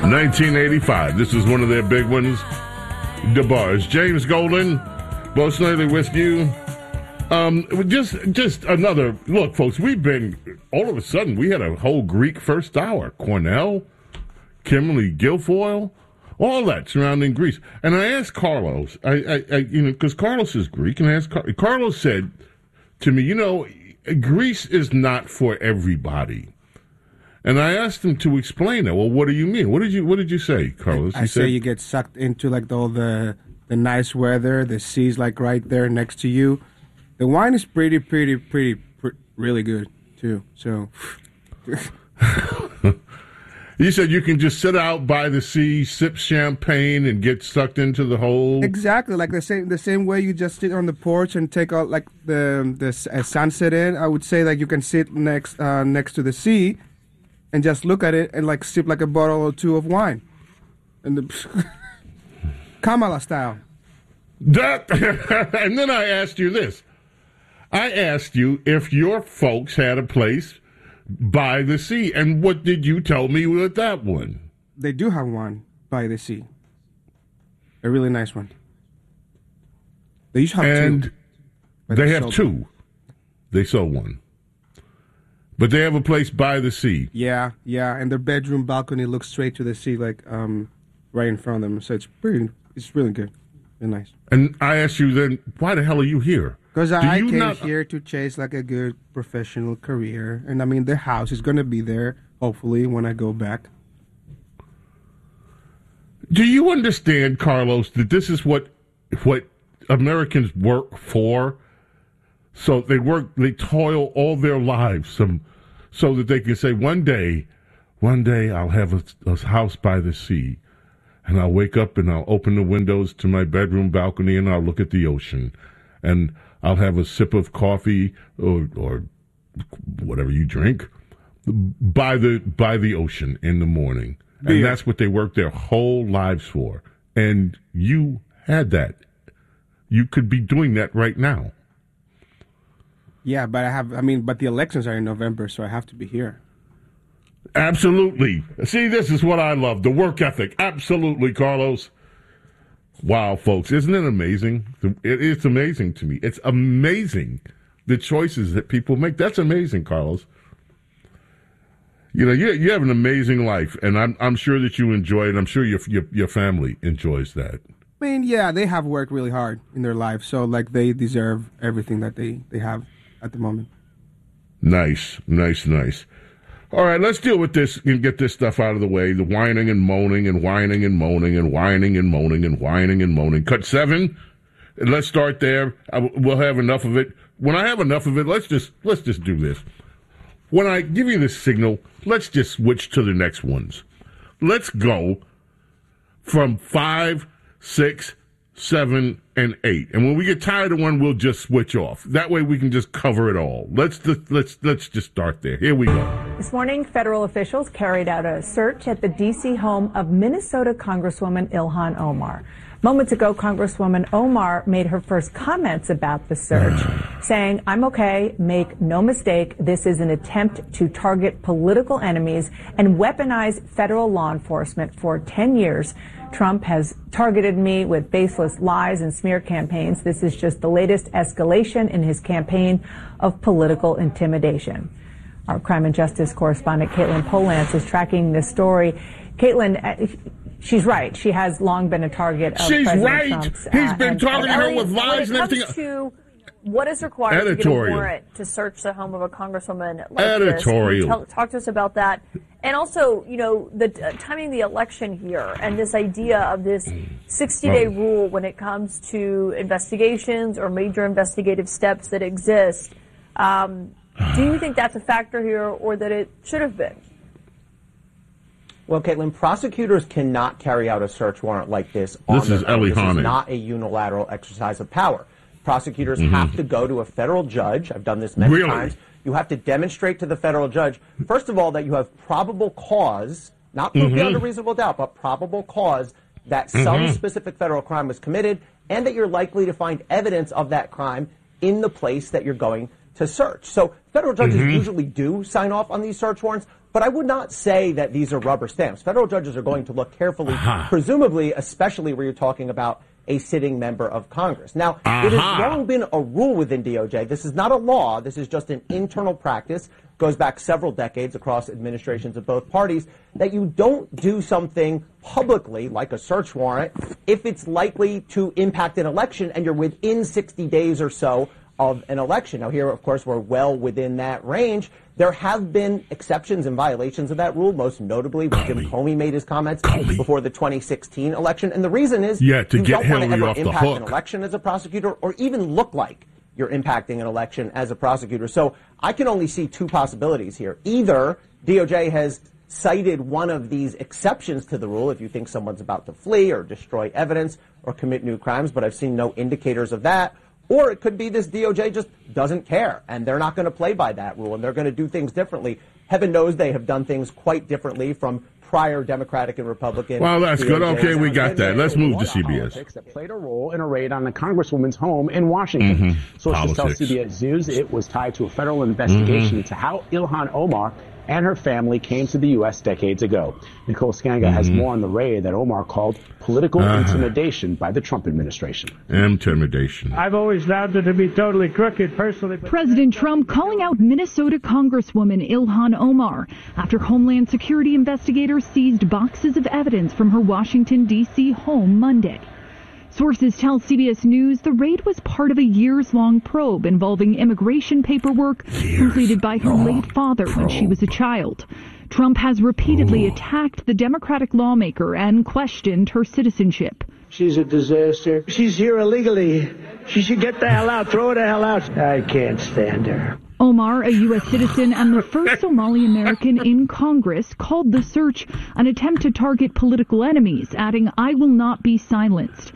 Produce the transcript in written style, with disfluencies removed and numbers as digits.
1985. This is one of their big ones. DeBarge. James Golden, Bo Snerdley with you. Just another look, folks. We've been all of a sudden. We had a whole Greek first hour. Cornell, Kimberly Guilfoyle, all that surrounding Greece. And I asked Carlos, because Carlos is Greek, and I asked Carlos said to me, Greece is not for everybody. And I asked him to explain that. Well, what do you mean? What did you say, Carlos? I say you get sucked into like all the nice weather. The sea's like right there next to you. The wine is pretty really good too. So you said you can just sit out by the sea, sip champagne, and get sucked into the whole. Exactly, like the same way you just sit on the porch and take out like the sunset in. I would say like you can sit next to the sea. And just look at it and like sip like a bottle or two of wine, and the Kamala style. And then I asked you this. I asked you if your folks had a place by the sea, and what did you tell me with that one? They do have one by the sea. A really nice one. They used to have two. They have two. They sold one. But they have a place by the sea. Yeah, and their bedroom balcony looks straight to the sea, like right in front of them. So it's really good, and nice. And I asked you then, why the hell are you here? Because I came here to chase like a good professional career, and I mean their house is going to be there hopefully when I go back. Do you understand, Carlos, that this is what Americans work for? So they toil all their lives, so that they can say, one day I'll have a house by the sea, and I'll wake up and I'll open the windows to my bedroom balcony and I'll look at the ocean, and I'll have a sip of coffee or whatever you drink by the ocean in the morning. And that's what they work their whole lives for. And you had that. You could be doing that right now. Yeah, but but the elections are in November, so I have to be here. Absolutely. See, this is what I love, the work ethic. Absolutely, Carlos. Wow, folks, isn't it amazing? It's amazing to me. It's amazing the choices that people make. That's amazing, Carlos. You have an amazing life, and I'm sure that you enjoy it. I'm sure your family enjoys that. I mean, yeah, they have worked really hard in their life, so like they deserve everything that they have at the moment. Nice. All right, let's deal with this and get this stuff out of the way. The whining and moaning and whining and moaning and whining and moaning and whining and moaning. Cut 7. Let's start there. We'll have enough of it. When I have enough of it, let's just do this. When I give you this signal, let's just switch to the next ones. Let's go from 5, 6, 7, and 8. And when we get tired of one, we'll just switch off. That way we can just cover it all. Let's just start there. Here we go. This morning, federal officials carried out a search at the D.C. home of Minnesota Congresswoman Ilhan Omar. Moments ago, Congresswoman Omar made her first comments about the search, saying, "I'm okay, make no mistake, this is an attempt to target political enemies and weaponize federal law enforcement. For 10 years, Trump has targeted me with baseless lies and smear campaigns. This is just the latest escalation in his campaign of political intimidation." Our crime and justice correspondent, Caitlin Polance, is tracking this story. Caitlin, she's right. She has long been a target of President Trump's. He's been targeting her with lies and everything. When it comes to what is required to get a warrant to search the home of a congresswoman like this, talk to us about that. And also, the timing the election here and this idea of this 60-day rule when it comes to investigations or major investigative steps that exist. Do you think that's a factor here, or that it should have been? Well, Caitlin, prosecutors cannot carry out a search warrant like this on their own. This is not a unilateral exercise of power. Prosecutors have to go to a federal judge. I've done this many times. You have to demonstrate to the federal judge, first of all, that you have probable cause, not proof beyond a reasonable doubt, but probable cause that some specific federal crime was committed, and that you're likely to find evidence of that crime in the place that you're going to search. So federal judges usually do sign off on these search warrants, But I would not say that these are rubber stamps. Federal judges are going to look carefully, presumably, especially where you're talking about a sitting member of Congress. Now, it has long been a rule within DOJ. This is not a law. This is just an internal practice. Goes back several decades across administrations of both parties, that you don't do something publicly, like a search warrant, if it's likely to impact an election and you're within 60 days or so of an election. Now, here, of course, we're well within that range. There have been exceptions and violations of that rule, most notably when Jim Comey made his comments before the 2016 election. And the reason is you don't want to ever impact an election as a prosecutor or even look like you're impacting an election as a prosecutor. So I can only see two possibilities here. Either DOJ has cited one of these exceptions to the rule if you think someone's about to flee or destroy evidence or commit new crimes, but I've seen no indicators of that. Or it could be this DOJ just doesn't care, and they're not going to play by that rule, and they're going to do things differently. Heaven knows they have done things quite differently from prior Democratic and Republican. Well, that's good. Okay, we got that. Let's move to CBS. That played a role in a raid on the Congresswoman's home in Washington. Sources tell CBS News it was tied to a federal investigation into how Ilhan Omar and her family came to the U.S. decades ago. Nicole Skanga has more on the raid that Omar called political intimidation by the Trump administration. Intimidation. I've always found it to be totally crooked, personally. President Trump calling out Minnesota Congresswoman Ilhan Omar after Homeland Security investigators seized boxes of evidence from her Washington, D.C. home Monday. Sources tell CBS News the raid was part of a years-long probe involving immigration paperwork completed by her late father when she was a child. Trump has repeatedly attacked the Democratic lawmaker and questioned her citizenship. She's a disaster. She's here illegally. She should get the hell out. Throw her the hell out. I can't stand her. Omar, a U.S. citizen and the first Somali American in Congress, called the search an attempt to target political enemies, adding, "I will not be silenced."